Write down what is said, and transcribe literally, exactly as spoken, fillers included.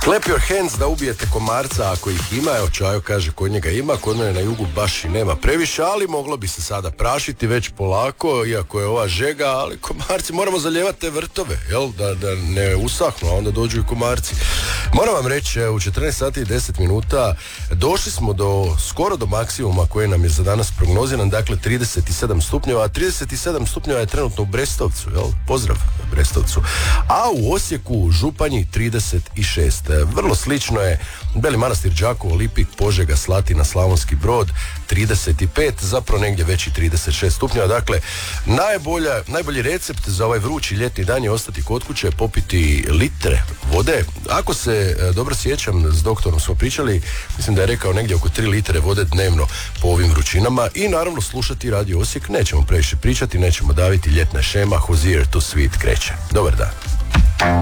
Clap your hands da ubijete komarca ako ih ima. Evo Čajo kaže kod njega ima, kod mene na jugu baš i nema previše, ali moglo bi se sada prašiti već polako, iako je ova žega, ali komarci, moramo zalijevati te vrtove, jel, da, da ne usahnu, a onda dođu i komarci. Moram vam reći, u četrnaest sati i deset minuta došli smo do, skoro do maksimuma koji nam je za danas prognoziran, dakle trideset sedam stupnjeva, a trideset sedam stupnjeva je trenutno u Brestovcu, jel, pozdrav Brestovcu, a u Osijeku, Županji trideset šest. Vrlo slično je Beli Manastir, Đakovo, Lipik, Požega, Slatina, Slavonski Brod trideset pet, zapravo negdje već i trideset šest stupnjeva. Dakle, najbolja, najbolji recept za ovaj vrući ljetni dan je ostati kod kuće, popiti litre vode. Ako se e, dobro sjećam, s doktorom smo pričali, mislim da je rekao negdje oko tri litre vode dnevno po ovim vrućinama i naravno slušati Radio Osijek. Nećemo previše pričati, nećemo daviti, ljetna šema, Hozier to Sweet kreće. Dobar dan.